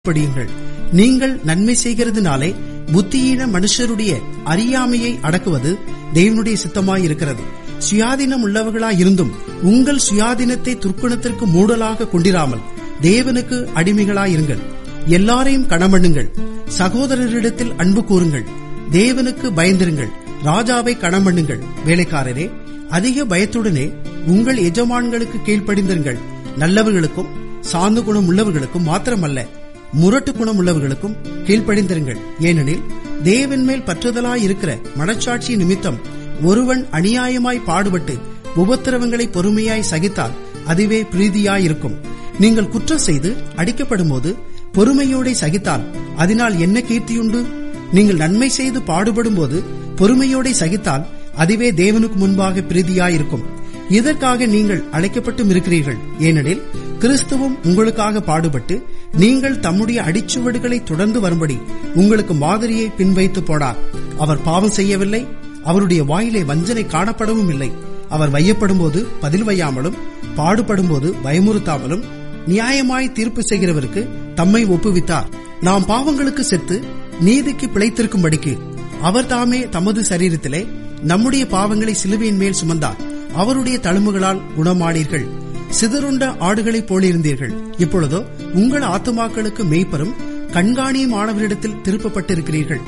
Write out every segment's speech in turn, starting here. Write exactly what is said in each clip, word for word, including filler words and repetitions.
படியுங்கள். நீங்கள் நன்மை செய்கிறதுனாலே புத்தியீன மனுஷருடைய அறியாமையை அடக்குவது தேவனுடைய சித்தமாயிருக்கிறது. சுயாதீனம் உள்ளவர்களாயிருந்தும் உங்கள் சுயாதீனத்தை துர்க்குணத்திற்கு மூடலாக கொண்டிராமல் தேவனுக்கு அடிமைகளாயிருங்கள். எல்லாரையும் கணமண்ணுங்கள். சகோதரரிடத்தில் அன்பு கூறுங்கள். தேவனுக்கு பயந்திருங்கள். ராஜாவை கணமண்ணுங்கள். வேலைக்காரரே, அதிக பயத்துடனே உங்கள் எஜமான்களுக்கு கீழ்ப்படிந்திருங்கள். நல்லவர்களுக்கும் சாந்த குணம் உள்ளவர்களுக்கும் மாத்திரமல்ல, முரட்டு குணம் உள்ளவர்களுக்கும் கீழ்ப்படிந்திருங்கள். ஏனெனில் தேவன் மேல் பற்றுதலாயிருக்கிற மனச்சாட்சி நிமித்தம் ஒருவன் அநியாயமாய் பாடுபட்டு உபத்திரவங்களை பொறுமையாய் சகித்தால் அதுவே பிரீதியாயிருக்கும். நீங்கள் குற்றம் செய்து அடிக்கப்படும் போது பொறுமையோட சகித்தால் அதனால் என்ன கீர்த்தியுண்டு? நீங்கள் நன்மை செய்து பாடுபடும் போது பொறுமையோட சகித்தால் அதுவே தேவனுக்கு முன்பாக பிரீதியாயிருக்கும். இதற்காக நீங்கள் அழைக்கப்பட்டும் இருக்கிறீர்கள். ஏனெனில் கிறிஸ்துவும் உங்களுக்காக பாடுபட்டு நீங்கள் தம்முடைய அடிச்சுவடுகளை தொடர்ந்து வரும்படி உங்களுக்கு மாதிரியை பின்வைத்து போனார். அவர் பாவம் செய்யவில்லை. அவருடைய வாயிலே வஞ்சனை காணப்படவும் இல்லை. அவர் வையப்படும் போது பதில் வையாமலும் பாடுபடும் போது பயமுறுத்தாமலும் நியாயமாய் தீர்ப்பு செய்கிறவருக்கு தம்மை ஒப்புவித்தார். நாம் பாவங்களுக்கு செத்து நீதிக்கு பிழைத்திருக்கும்படிக்கு அவர் தாமே தமது சரீரத்திலே நம்முடைய பாவங்களை சிலுவையின் மேல் சுமந்தார். அவருடைய தழும்புகளால் குணமானீர்கள். சிதறுண்ட ஆடுகளைப் போலிருந்தீர்கள். இப்பொழுதோ உங்கள் ஆத்துமாக்களுக்கு மேய்ப்பரும் கண்காணியுமானவரிடத்தில் திருப்பப்பட்டிருக்கிறீர்கள்.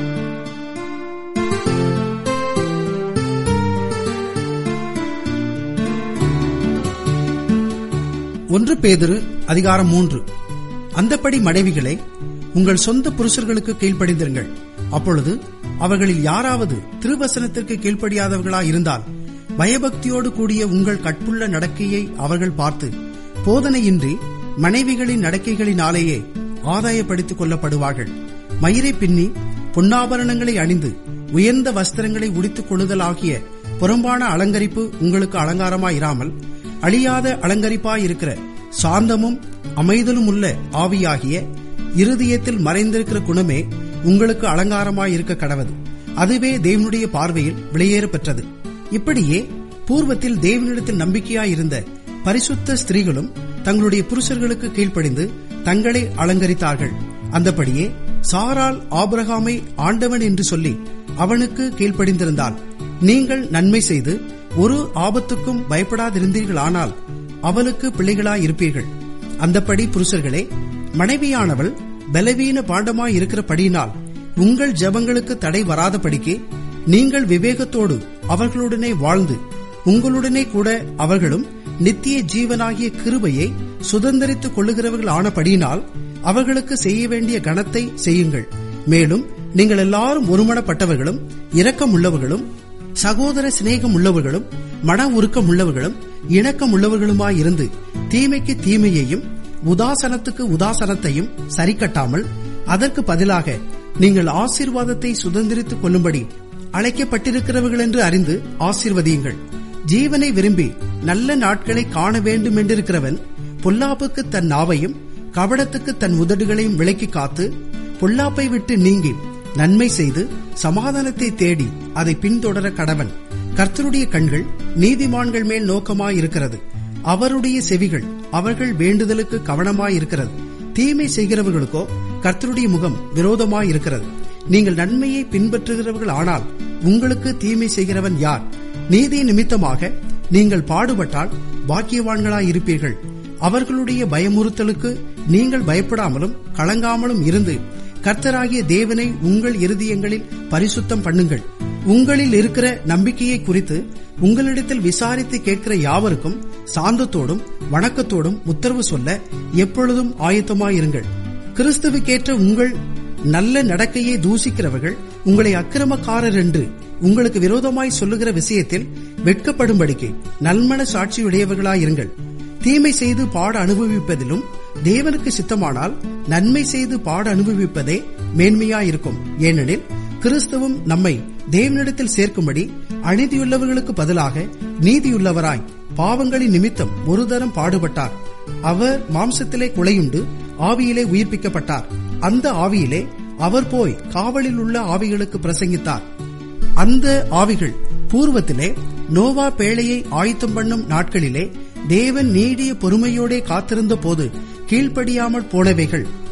ஒன்று பேதுரு அதிகாரம் மூன்று. அந்தப்படி மனைவிகளே, உங்கள் சொந்த புருஷர்களுக்கு கீழ்ப்படிந்திருங்கள். அப்பொழுது அவர்களில் யாராவது திருவசனத்திற்கு கீழ்ப்படியாதவர்களாயிருந்தால் பயபக்தியோடு கூடிய உங்கள் கற்புள்ள நடக்கையை அவர்கள் பார்த்து போதனையின்றி மனைவிகளின் நடக்கைகளினாலேயே ஆதாயப்படுத்திக் கொள்ளப்படுவார்கள். மயிரை பின்னி பொன்னாபரணங்களை அணிந்து உயர்ந்த வஸ்திரங்களை உடித்துக் கொள்ளுதலாகிய புறம்பான அலங்கரிப்பு உங்களுக்கு அலங்காரமாயிராமல் அழியாத அலங்கரிப்பாயிருக்கிற சாந்தமும் அமைதலும் உள்ள ஆவியாகிய இருதயத்தில் மறைந்திருக்கிற குணமே உங்களுக்கு அலங்காரமாயிருக்க கடவது. அதுவே தேவனுடைய பார்வையில் விலையேற பெற்றது. இப்படியே பூர்வத்தில் தேவனிடத்தில் நம்பிக்கையாயிருந்த பரிசுத்த ஸ்திரீகளும் தங்களுடைய புருஷர்களுக்கு கீழ்ப்படிந்து தங்களை அலங்கரித்தார்கள். அந்தபடியே சாராள் ஆபிரகாமை ஆண்டவன் என்று சொல்லி அவனுக்கு கீழ்ப்படிந்திருந்தாள். நீங்கள் நன்மை செய்து ஒரு ஆபத்துக்கும் பயப்படாதிருந்தீர்களானால் அவளுக்கு பிள்ளைகளாயிருப்பீர்கள். அந்தப்படி புருஷர்களே, மனைவியானவள் பலவீன பாண்டமாய் இருக்கிறபடியினால் உங்கள் ஜெபங்களுக்கு தடை வராதபடிக்கு நீங்கள் விவேகத்தோடு அவர்களுடனே வாழ்ந்து உங்களுடனே கூட அவர்களும் நித்திய ஜீவனாகிய கிருபையை சுதந்திரித்துக் கொள்ளுகிறவர்கள் ஆனபடியினால் அவர்களுக்கு செய்ய வேண்டிய கணத்தை செய்யுங்கள். மேலும் நீங்கள் எல்லாரும் ஒருமனப்பட்டவர்களும் இரக்கம் உள்ளவர்களும் சகோதர சிநேகம் உள்ளவர்களும் மன உருக்கம் உள்ளவர்களும் இணக்கம் உள்ளவர்களுமாயிருந்து தீமைக்கு தீமையையும் உதாசனத்துக்கு உதாசனத்தையும் சரிக்கட்டாமல் அதற்கு பதிலாக நீங்கள் ஆசீர்வாதத்தை சுதந்திரித்துக் கொள்ளும்படி அழைக்கப்பட்டிருக்கிறவர்கள் என்று அறிந்து ஆசீர்வதியுங்கள். ஜீவனை விரும்பி நல்ல நாட்களை காண வேண்டும் என்றிருக்கிறவன் பொல்லாப்புக்கு தன் நாவையும் கபடத்துக்கு தன் உதடுகளையும் விலக்கி காத்து பொல்லாப்பை விட்டு நீங்கி நன்மை செய்து சமாதானத்தை தேடி அதை பின்தொடர கடவன். கர்த்தருடைய கண்கள் நீதிமான்கள் மேல் நோக்கமாயிருக்கிறது. அவருடைய செவிகள் அவர்கள் வேண்டுதலுக்கு கவனமாயிருக்கிறது. தீமை செய்கிறவர்களுக்கோ கர்த்தருடைய முகம் விரோதமாயிருக்கிறது. நீங்கள் நன்மையை பின்பற்றுகிறவர்கள் ஆனால் உங்களுக்கு தீமை செய்கிறவன் யார்? நீதி நிமித்தமாக நீங்கள் பாடுபட்டால் பாக்கியவான்களாயிருப்பீர்கள். அவர்களுடைய பயமுறுத்தலுக்கு நீங்கள் பயப்படாமலும் கலங்காமலும் இருந்து கர்த்தராகிய தேவனை உங்கள் இருதயங்களில் பரிசுத்தம் பண்ணுங்கள். உங்களில் இருக்கிற நம்பிக்கையை குறித்து உங்களிடத்தில் விசாரித்து கேட்கிற யாவருக்கும் சாந்தத்தோடும் வணக்கத்தோடும் உத்தரவு சொல்ல எப்பொழுதும் ஆயத்தமாயிருங்கள். கிறிஸ்துவுக்கேற்ற உங்கள் நல்ல நடக்கையை தூசிக்கிறவர்கள் உங்களை அக்கிரமக்காரர் என்று உங்களுக்கு விரோதமாய் சொல்லுகிற விஷயத்தில் வெட்கப்படும்படிக்கு நல்மன சாட்சியுடையவர்களாயிருங்கள். தீமை செய்து பாட அனுபவிப்பதிலும் தேவனுக்கு சித்தமானால் நன்மை செய்து பாட அனுபவிப்பதே மேன்மையாயிருக்கும். ஏனெனில் கிறிஸ்துவும் நம்மை தேவனிடத்தில் சேர்க்கும்படி அநீதியுள்ளவர்களுக்கு பதிலாக நீதியுள்ளவராய் பாவங்களின் நிமித்தம் ஒரு தரம் பாடுபட்டார். அவர் மாம்சத்திலே கொலையுண்டு ஆவியிலே உயிர்ப்பிக்கப்பட்டார். அந்த ஆவியிலே அவர் போய் காவலில் உள்ள ஆவிகளுக்கு பிரசங்கித்தார். அந்த ஆவிகள் பூர்வத்திலே நோவா பேழையை ஆயத்தம் பண்ணும் நாட்களிலே தேவன் நீடிய பொறுமையோடே காத்திருந்த போது கீழ்ப்படியாமல் போனவைகள்